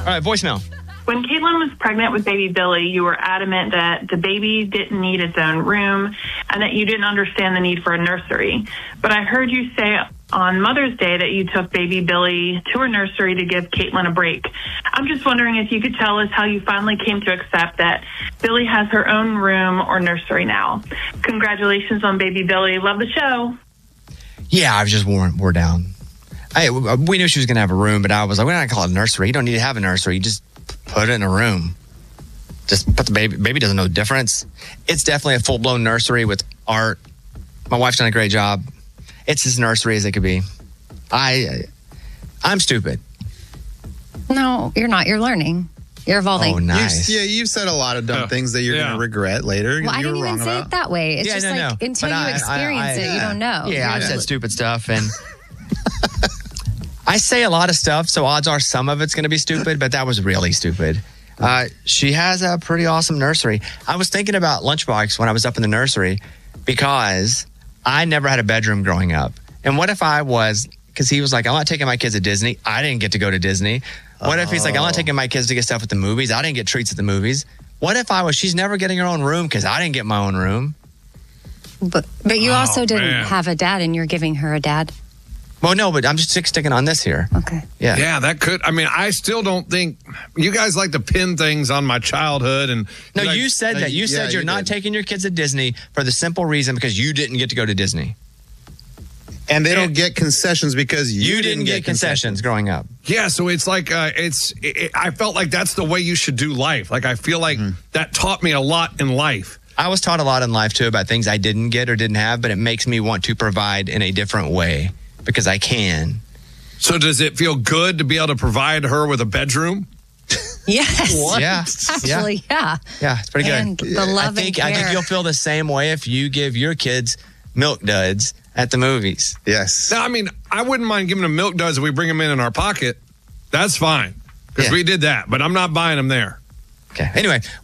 right, voicemail. When Caitlin was pregnant with baby Billy, you were adamant that the baby didn't need its own room and that you didn't understand the need for a nursery. But I heard you say on Mother's Day that you took baby Billy to her nursery to give Caitlin a break. I'm just wondering if you could tell us how you finally came to accept that Billy has her own room or nursery now. Congratulations on baby Billy. Love the show. Yeah, I was just wore down. We knew she was going to have a room, but I was like, we're not going to call it a nursery. You don't need to have a nursery. You just put it in a room. Just put the baby. Baby doesn't know the difference. It's definitely a full-blown nursery with art. My wife's done a great job. It's as nursery as it could be. I'm stupid. No, you're not. You're learning. You're evolving. Oh, nice. You've said a lot of dumb things that you're going to regret later. Well, I didn't even say it that way. It's just like until you experience it, you don't know. Yeah, I've said stupid stuff, and I say a lot of stuff, so odds are some of it's going to be stupid, but that was really stupid. She has a pretty awesome nursery. I was thinking about Lunchbox when I was up in the nursery because I never had a bedroom growing up. And what if I was, because he was like, I'm not taking my kids to Disney. I didn't get to go to Disney. What if he's like, I'm not taking my kids to get stuff at the movies. I didn't get treats at the movies. What if she's never getting her own room because I didn't get my own room? But you also didn't have a dad and you're giving her a dad. Well, no, but I'm just sticking on this here. Okay. Yeah. Yeah, that could. I mean, I still don't think you guys like to pin things on my childhood. And no, you said that. You said you're not taking your kids to Disney for the simple reason because you didn't get to go to Disney. And they don't get concessions because you didn't get concessions growing up. Yeah, so it's like I felt like that's the way you should do life. Like I feel like that taught me a lot in life. I was taught a lot in life too about things I didn't get or didn't have, but it makes me want to provide in a different way because I can. So does it feel good to be able to provide her with a bedroom? Yes. What? Yeah. Actually, yeah. Yeah, it's pretty good. And the love and care. I think you'll feel the same way if you give your kids Milk Duds at the movies. Yes. No, I mean, I wouldn't mind giving them Milk Duds if we bring them in our pocket. That's fine. Because we did that, but I'm not buying them there. Okay. Anyway.